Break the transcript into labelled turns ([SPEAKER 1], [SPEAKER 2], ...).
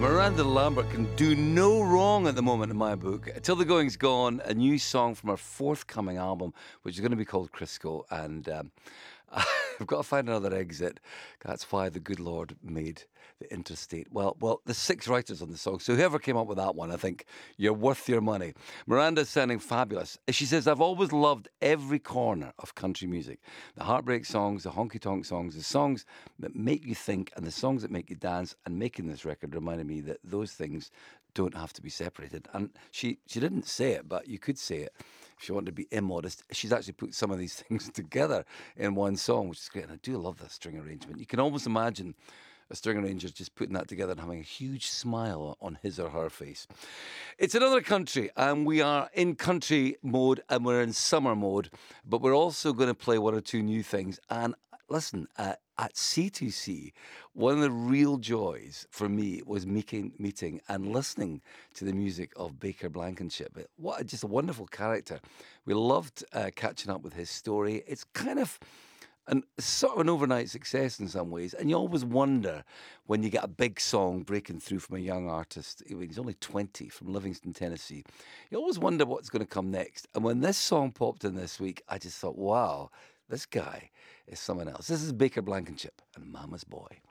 [SPEAKER 1] Miranda Lambert can do no wrong at the moment in my book. Till the Going's Gone, a new song from her forthcoming album, which is going to be called Crisco. And I've got to find another exit. That's why the good Lord made the interstate. Well, there's 6 writers on the song, so whoever came up with that one, I think you're worth your money. Miranda's sounding fabulous. She says, I've always loved every corner of country music. The heartbreak songs, the honky-tonk songs, the songs that make you think, and the songs that make you dance. And making this record reminded me that those things don't have to be separated. And she didn't say it, but you could say it if you want to be immodest. She's actually put some of these things together in one song, which is great. And I do love that string arrangement. You can almost imagine a string arranger just putting that together and having a huge smile on his or her face. It's another country, and we are in country mode and we're in summer mode, but we're also going to play one or two new things. And listen, at C2C, one of the real joys for me was meeting and listening to the music of Baker Blankenship. What just a wonderful character. We loved catching up with his story. It's kind of sort of an overnight success in some ways, and you always wonder when you get a big song breaking through from a young artist. I mean, he's only 20, from Livingston, Tennessee. You always wonder what's going to come next. And when this song popped in this week, I just thought, wow, this guy is someone else. This is Baker Blankenship and Mama's Boy.